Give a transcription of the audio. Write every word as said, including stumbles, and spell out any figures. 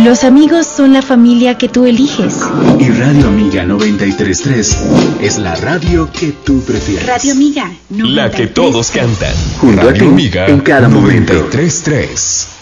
Los amigos son la familia que tú eliges. Y Radio Amiga noventa y tres punto tres es la radio que tú prefieres. Radio Amiga noventa y tres. La que todos cantan. Junto a Radio ti, Amiga en cada momento. noventa y tres punto tres.